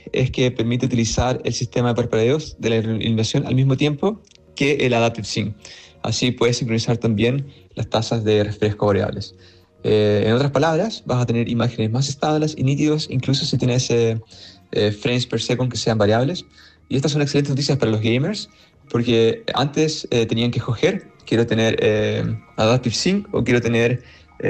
es que permite utilizar el sistema de parpadeos de la iluminación al mismo tiempo que el Adaptive Sync. Así puedes sincronizar también las tasas de refresco variables. En otras palabras, vas a tener imágenes más estables y nítidos, incluso si tienes frames per second que sean variables. Y estas son excelentes noticias para los gamers, porque antes tenían que escoger, quiero tener Adaptive Sync o quiero tener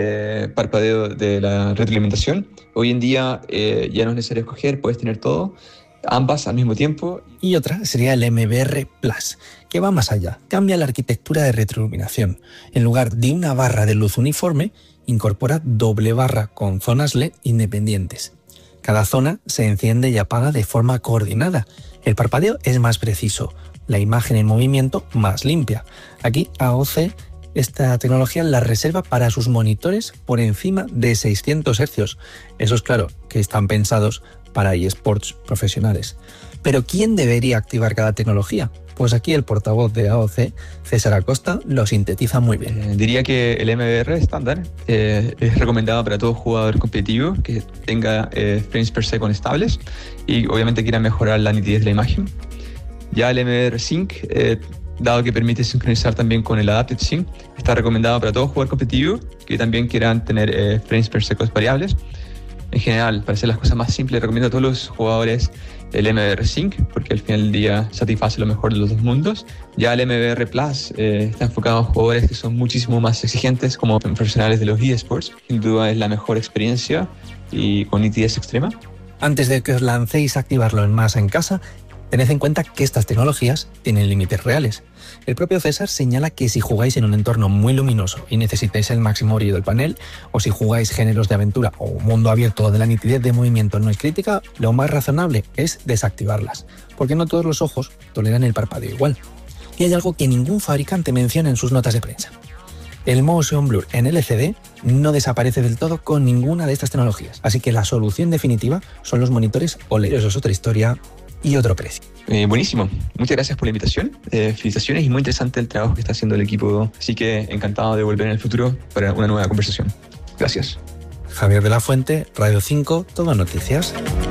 parpadeo de la retroalimentación. Hoy en día ya no es necesario escoger, puedes tener todo, ambas al mismo tiempo. Y otra sería el MBR Plus, que va más allá, cambia la arquitectura de retroiluminación. En lugar de una barra de luz uniforme, incorpora doble barra con zonas LED independientes. Cada zona se enciende y apaga de forma coordinada. El parpadeo es más preciso, la imagen en movimiento más limpia. Aquí AOC esta tecnología la reserva para sus monitores por encima de 600 Hz. Esos, claro, que están pensados para eSports profesionales. Pero ¿quién debería activar cada tecnología? Pues aquí el portavoz de AOC, César Acosta, lo sintetiza muy bien. Diría que el MBR estándar es recomendado para todo jugador competitivo que tenga frames per second estables y obviamente quiera mejorar la nitidez de la imagen. Ya el MBR Sync, dado que permite sincronizar también con el Adaptive Sync, está recomendado para todo jugador competitivo que también quieran tener frames per second variables. En general, para hacer las cosas más simples, recomiendo a todos los jugadores el MBR Sync, porque al final del día satisface lo mejor de los dos mundos. Ya el MBR Plus está enfocado a jugadores que son muchísimo más exigentes, como profesionales de los eSports. Sin duda es la mejor experiencia y con nitidez extrema. Antes de que os lancéis a activarlo en masa en casa, tened en cuenta que estas tecnologías tienen límites reales. El propio César señala que si jugáis en un entorno muy luminoso y necesitáis el máximo brillo del panel, o si jugáis géneros de aventura o un mundo abierto donde la nitidez de movimiento no es crítica, lo más razonable es desactivarlas, porque no todos los ojos toleran el parpadeo igual. Y hay algo que ningún fabricante menciona en sus notas de prensa. El motion blur en LCD no desaparece del todo con ninguna de estas tecnologías, así que la solución definitiva son los monitores OLED. Eso es otra historia y otro precio. Buenísimo, muchas gracias por la invitación, felicitaciones y muy interesante el trabajo que está haciendo el equipo, así que encantado de volver en el futuro para una nueva conversación. Gracias. Javier de la Fuente, Radio 5, Todo Noticias.